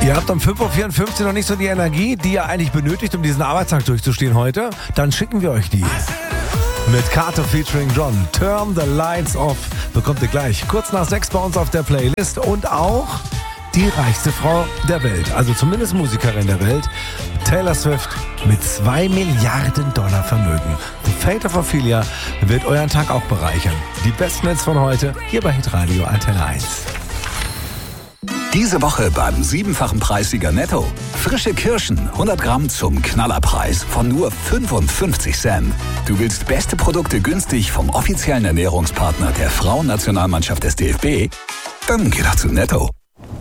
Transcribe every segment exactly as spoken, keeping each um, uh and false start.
Ihr habt um fünf Uhr vierundfünfzig noch nicht so die Energie, die ihr eigentlich benötigt, um diesen Arbeitstag durchzustehen heute? Dann schicken wir euch die. Mit Kato featuring John. Turn the Lights Off bekommt ihr gleich. Kurz nach sechs bei uns auf der Playlist. Und auch die reichste Frau der Welt, also zumindest Musikerin der Welt, Taylor Swift mit zwei Milliarden Dollar Vermögen. The Fate of Ophelia wird euren Tag auch bereichern. Die besten Hits von heute hier bei Hitradio Antenne eins. Diese Woche beim siebenfachen Preissieger Netto. Frische Kirschen, hundert Gramm zum Knallerpreis von nur fünfundfünfzig Cent. Du willst beste Produkte günstig vom offiziellen Ernährungspartner der Frauennationalmannschaft des D F B? Dann geh doch zu Netto.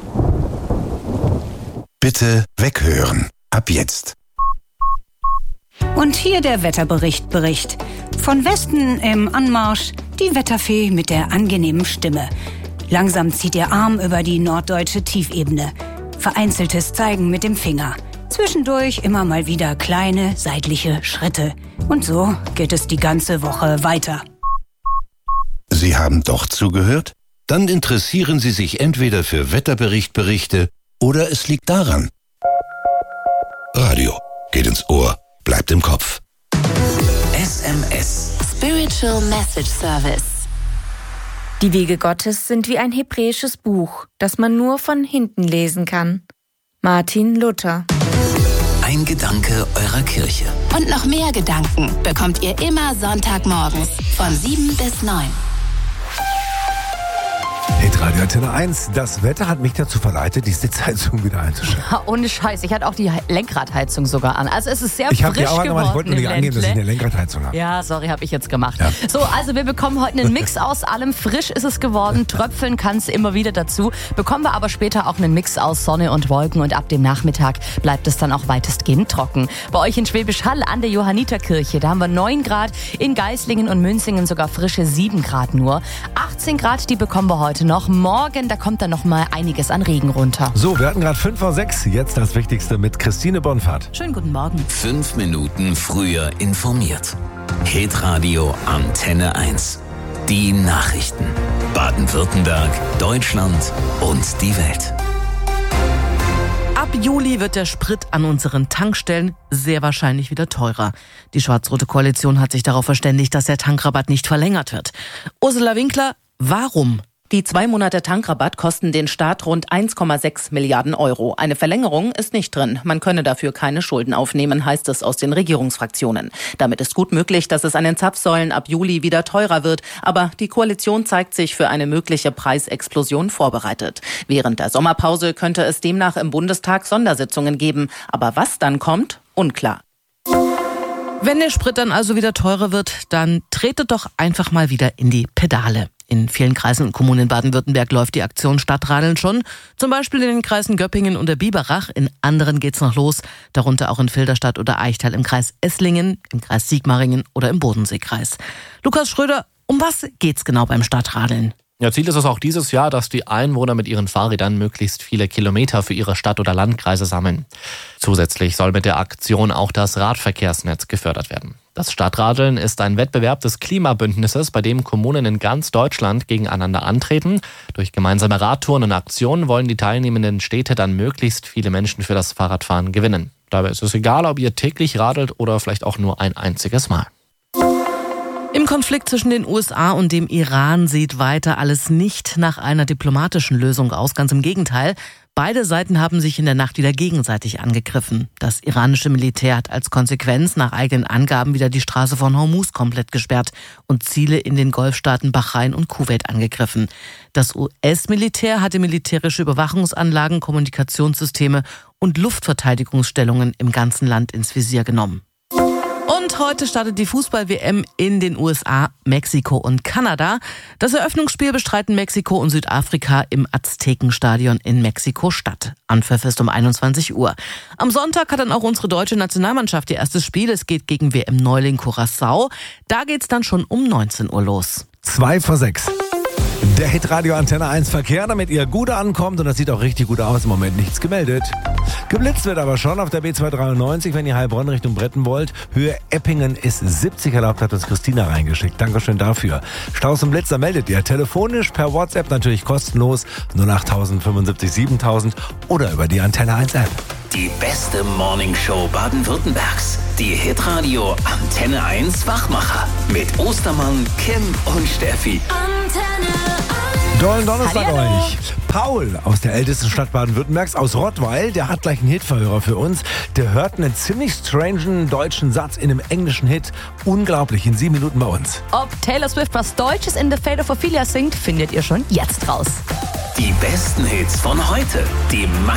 Bitte weghören. Ab jetzt. Und hier der Wetterbericht Bericht. Von Westen im Anmarsch die Wetterfee mit der angenehmen Stimme. Langsam zieht ihr Arm über die norddeutsche Tiefebene. Vereinzeltes Zeigen mit dem Finger. Zwischendurch immer mal wieder kleine seitliche Schritte. Und so geht es die ganze Woche weiter. Sie haben doch zugehört? Dann interessieren Sie sich entweder für Wetterberichtberichte oder es liegt daran. Radio geht ins Ohr, bleibt im Kopf. S M S. Spiritual Message Service. Die Wege Gottes sind wie ein hebräisches Buch, das man nur von hinten lesen kann. Martin Luther. Ein Gedanke eurer Kirche. Und noch mehr Gedanken bekommt ihr immer Sonntagmorgens von sieben bis neun. Hitradio Antenne eins. Das Wetter hat mich dazu verleitet, die Sitzheizung wieder einzuschalten. Ja, ohne Scheiß. Ich hatte auch die Lenkradheizung sogar an. Also es ist sehr ich frisch die auch geworden. An, ich wollte nur nicht angeben, dass ich eine Lenkradheizung habe. Ja, sorry, habe ich jetzt gemacht. Ja. So, also wir bekommen heute einen Mix aus allem. Frisch ist es geworden. Tröpfeln kann es immer wieder dazu. Bekommen wir aber später auch einen Mix aus Sonne und Wolken. Und ab dem Nachmittag bleibt es dann auch weitestgehend trocken. Bei euch in Schwäbisch Hall an der Johanniterkirche, da haben wir neun Grad. In Geislingen und Münzingen sogar frische sieben Grad nur. achtzehn Grad, die bekommen wir heute noch. Morgen, da kommt dann noch mal einiges an Regen runter. So, wir hatten gerade fünf vor sechs. Jetzt das Wichtigste mit Christine Bonfahrt. Schönen guten Morgen. Fünf Minuten früher informiert. Hitradio Antenne eins. Die Nachrichten. Baden-Württemberg, Deutschland und die Welt. Ab Juli wird der Sprit an unseren Tankstellen sehr wahrscheinlich wieder teurer. Die schwarz-rote Koalition hat sich darauf verständigt, dass der Tankrabatt nicht verlängert wird. Ursula Winkler, warum? Die zwei Monate Tankrabatt kosten den Staat rund eins Komma sechs Milliarden Euro. Eine Verlängerung ist nicht drin. Man könne dafür keine Schulden aufnehmen, heißt es aus den Regierungsfraktionen. Damit ist gut möglich, dass es an den Zapfsäulen ab Juli wieder teurer wird. Aber die Koalition zeigt sich für eine mögliche Preisexplosion vorbereitet. Während der Sommerpause könnte es demnach im Bundestag Sondersitzungen geben. Aber was dann kommt, unklar. Wenn der Sprit dann also wieder teurer wird, dann tretet doch einfach mal wieder in die Pedale. In vielen Kreisen und Kommunen in Baden-Württemberg läuft die Aktion Stadtradeln schon. Zum Beispiel in den Kreisen Göppingen und der Biberach. In anderen geht's noch los. Darunter auch in Filderstadt oder Eichtal im Kreis Esslingen, im Kreis Sigmaringen oder im Bodenseekreis. Lukas Schröder, um was geht's genau beim Stadtradeln? Ja, Ziel ist es auch dieses Jahr, dass die Einwohner mit ihren Fahrrädern möglichst viele Kilometer für ihre Stadt oder Landkreise sammeln. Zusätzlich soll mit der Aktion auch das Radverkehrsnetz gefördert werden. Das Stadtradeln ist ein Wettbewerb des Klimabündnisses, bei dem Kommunen in ganz Deutschland gegeneinander antreten. Durch gemeinsame Radtouren und Aktionen wollen die teilnehmenden Städte dann möglichst viele Menschen für das Fahrradfahren gewinnen. Dabei ist es egal, ob ihr täglich radelt oder vielleicht auch nur ein einziges Mal. Im Konflikt zwischen den U S A und dem Iran sieht weiter alles nicht nach einer diplomatischen Lösung aus. Ganz im Gegenteil. Beide Seiten haben sich in der Nacht wieder gegenseitig angegriffen. Das iranische Militär hat als Konsequenz nach eigenen Angaben wieder die Straße von Hormuz komplett gesperrt und Ziele in den Golfstaaten Bahrain und Kuwait angegriffen. Das U S-Militär hatte militärische Überwachungsanlagen, Kommunikationssysteme und Luftverteidigungsstellungen im ganzen Land ins Visier genommen. Und heute startet die Fußball-W M in den U S A, Mexiko und Kanada. Das Eröffnungsspiel bestreiten Mexiko und Südafrika im Aztekenstadion in Mexiko-Stadt. Anpfiff ist um einundzwanzig Uhr. Am Sonntag hat dann auch unsere deutsche Nationalmannschaft ihr erstes Spiel. Es geht gegen W M-Neuling Curaçao. Da geht's dann schon um neunzehn Uhr los. Zwei vor sechs. Der Hitradio Antenne eins Verkehr, damit ihr gut ankommt. Und das sieht auch richtig gut aus. Im Moment nichts gemeldet. Geblitzt wird aber schon auf der B zweihundertdreiundneunzig, wenn ihr Heilbronn Richtung Bretten wollt. Höhe Eppingen ist siebzig erlaubt, hat uns Christina reingeschickt. Dankeschön dafür. Staus und Blitzer meldet ihr telefonisch, per WhatsApp natürlich kostenlos. null acht fünfundsiebzig siebentausend oder über die Antenne eins App. Die beste Morningshow Baden-Württembergs. Die Hitradio Antenne eins Wachmacher. Mit Ostermann, Kim und Steffi. Antenne eins. Dollen Donnerstag Hallihallo. euch. Paul aus der ältesten Stadt Baden-Württembergs, aus Rottweil, der hat gleich einen Hitverhörer für uns. Der hört einen ziemlich strangen deutschen Satz in einem englischen Hit. Unglaublich, in sieben Minuten bei uns. Ob Taylor Swift was Deutsches in The Fate of Ophelia singt, findet ihr schon jetzt raus. Die besten Hits von heute. Die